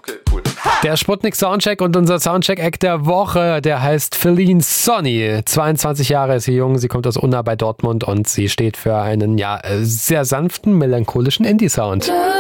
Okay, cool. Der Sputnik Soundcheck und unser Soundcheck-Act der Woche, der heißt Feline Sonny. 22 Jahre ist sie jung, sie kommt aus Unna bei Dortmund und sie steht für einen sehr sanften, melancholischen Indie-Sound.